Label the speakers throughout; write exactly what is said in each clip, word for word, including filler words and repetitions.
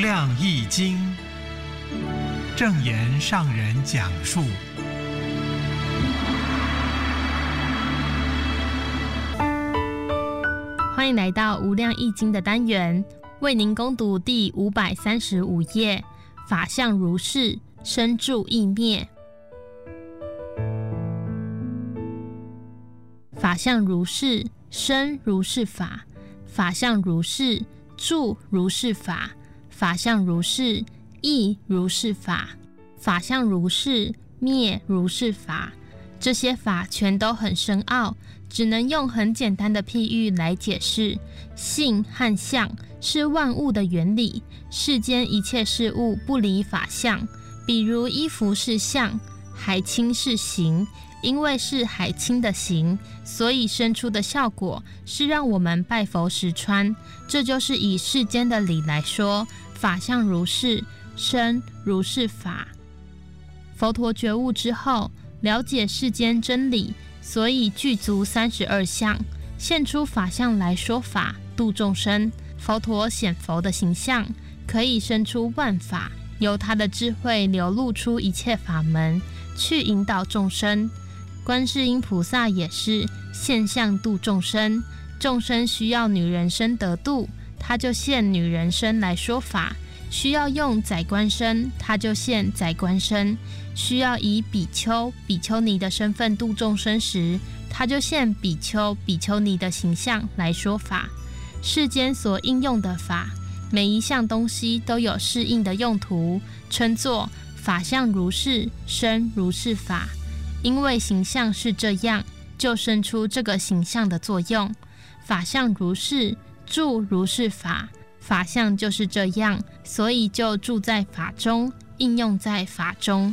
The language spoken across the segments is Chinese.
Speaker 1: 量易经，正言上人讲述。
Speaker 2: 欢迎来到无量易经的单元，为您攻读第五百三十五页，法相如是，生住异灭。法相如是，生如是法；法相如是，住如是法；法相如是，异如是法；法相如是，灭如是法。这些法全都很深奥，只能用很简单的譬喻来解释。性和相是万物的原理，世间一切事物不离法相。比如衣服是相，海青是形，因为是海青的形，所以生出的效果是让我们拜佛时穿。这就是以世间的理来说，法相如是，生如是法。佛陀觉悟之后，了解世间真理，所以具足三十二相，现出法相来说法，度众生。佛陀显佛的形象，可以生出万法，由他的智慧流露出一切法门，去引导众生。观世音菩萨也是现相度众生，众生需要女人身得度，他就现女人身来说法；需要用宰官身，他就现宰官身；需要以比丘、比丘尼的身份度众生时，他就现比丘、比丘尼的形象来说法。世间所应用的法，每一项东西都有适应的用途，称作法相如是，生如是法。因为形象是这样，就生出这个形象的作用。法相如是，住如是法。法相就是这样，所以就住在法中，应用在法中。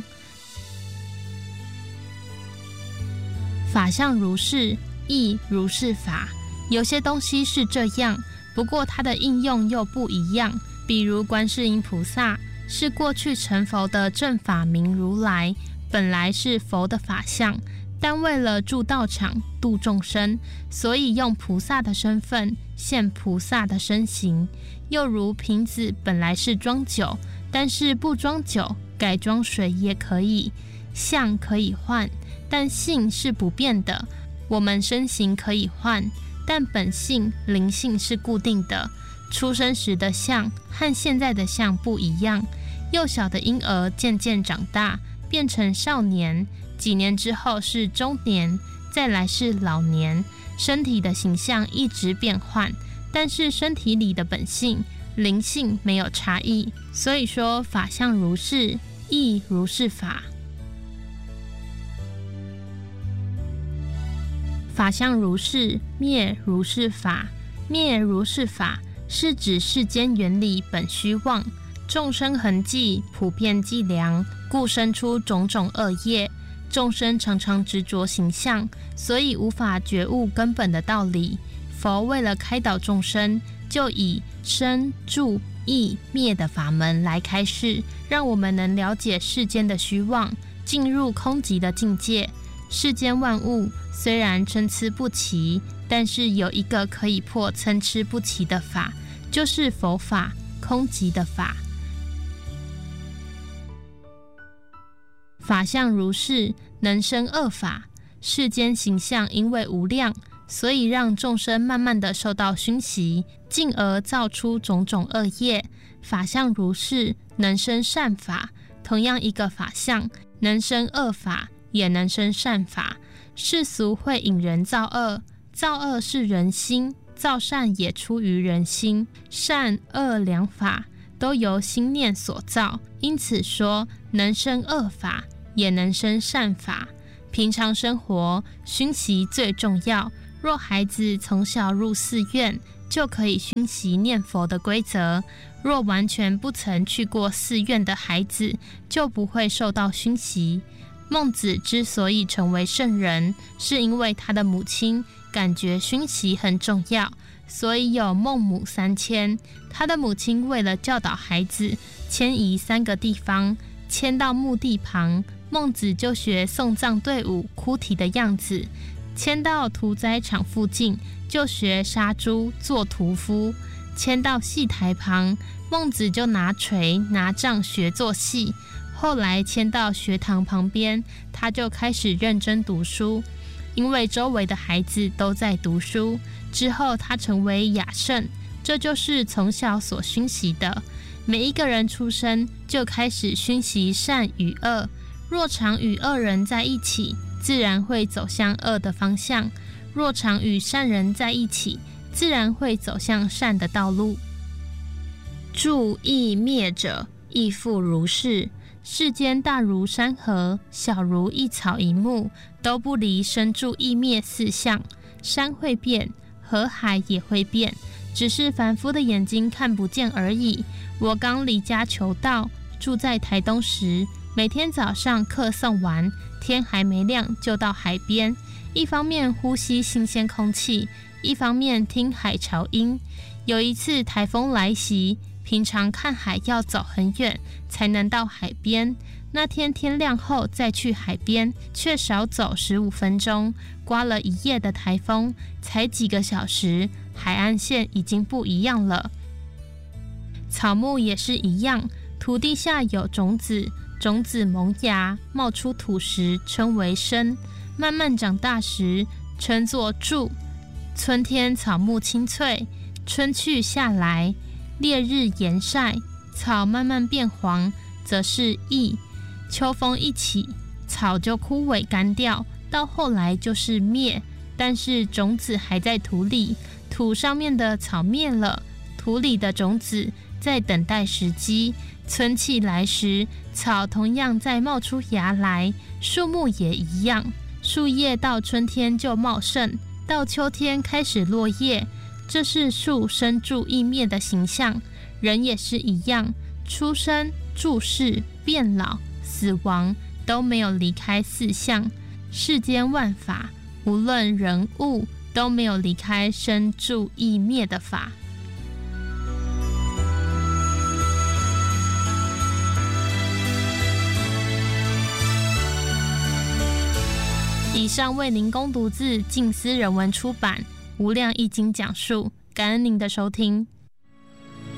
Speaker 2: 法相如是，异如是法。有些东西是这样，不过它的应用又不一样。比如观世音菩萨是过去成佛的正法明如来，本来是佛的法相，但为了住道场度众生，所以用菩萨的身份现菩萨的身形。又如瓶子本来是装酒，但是不装酒，改装水也可以。相可以换，但性是不变的。我们身形可以换，但本性灵性是固定的。出生时的相和现在的相不一样。幼小的婴儿渐渐长大，变成少年，几年之后是中年，再来是老年。身体的形象一直变换，但是身体里的本性灵性没有差异。所以说法相如是，异如是法。法相如是，灭如是法。灭如是法是指世间原理本虚妄，众生痕迹普遍计量，故生出种种恶业。众生常常执着形象，所以无法觉悟根本的道理。佛为了开导众生，就以生、住、异、灭的法门来开示，让我们能了解世间的虚妄，进入空寂的境界。世间万物虽然参差不齐，但是有一个可以破参差不齐的法，就是佛法，空寂的法。法相如是，能生恶法。世间形象因为无量，所以让众生慢慢的受到熏习，进而造出种种恶业。法相如是，能生善法。同样一个法相，能生恶法，也能生善法。世俗会引人造恶，造恶是人心，造善也出于人心。善恶两法都由心念所造，因此说能生恶法，也能生善法。平常生活熏习最重要，若孩子从小入寺院，就可以熏习念佛的规则。若完全不曾去过寺院的孩子，就不会受到熏习。孟子之所以成为圣人，是因为他的母亲感觉熏习很重要，所以有孟母三迁。他的母亲为了教导孩子，迁移三个地方，迁到墓地旁，孟子就学送葬队伍哭啼的样子；迁到屠宰场附近，就学杀猪做屠夫。 迁到戏台旁，孟子就拿锤拿杖学做戏。后来迁到学堂旁边，他就开始认真读书，因为周围的孩子都在读书。之后他成为雅圣，这就是从小所熏习的。每一个人出生就开始熏习善与恶，若常与恶人在一起，自然会走向恶的方向；若常与善人在一起，自然会走向善的道路。助益灭者，亦复如是。世间大如山河，小如一草一木，都不离生住异灭四象。山会变，河海也会变，只是凡夫的眼睛看不见而已。我刚离家求道，住在台东时，每天早上课诵完，天还没亮就到海边，一方面呼吸新鲜空气，一方面听海潮音。有一次台风来袭，平常看海要走很远才能到海边，那天天亮后再去海边，却少走十五分钟。刮了一夜的台风，才几个小时，海岸线已经不一样了。草木也是一样，土地下有种子，种子萌芽，冒出土时称为生，慢慢长大时称作柱。春天草木青翠，春去夏来，烈日炎晒，草慢慢变黄，则是益。秋风一起，草就枯萎干掉，到后来就是灭。但是种子还在土里，土上面的草灭了，土里的种子在等待时机。春气来时，草同样在冒出芽来，树木也一样。树叶到春天就茂盛，到秋天开始落叶，这是树生住异灭的形象。人也是一样，出生、住世、变老、死亡都没有离开四象。世间万法，无论人物，都没有离开生住异灭的法。以上为您攻读自静思人文出版《无量易经》讲述，感恩您的收听。